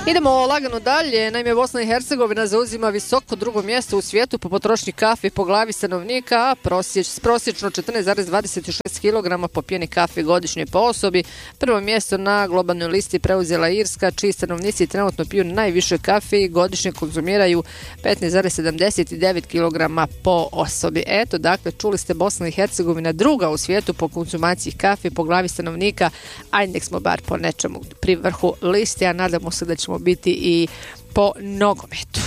Idemo lagano dalje. Naime, Bosna i Hercegovina zauzima visoko drugo mjesto u svijetu po potrošnji kafe po glavi stanovnika, a prosječno 14,26 kg po pjeni kafe godišnje po osobi. Prvo mjesto na globalnoj listi preuzela Irska, čiji stanovnici trenutno piju najviše kafe i godišnje konzumiraju 15,79 kg po osobi. Eto, dakle, čuli ste, Bosna i Hercegovina druga u svijetu po konzumaciji kafe po glavi stanovnika, a nek smo bar po nečemu pri vrhu liste, a nadamo se da ćemo biti i po nogometu.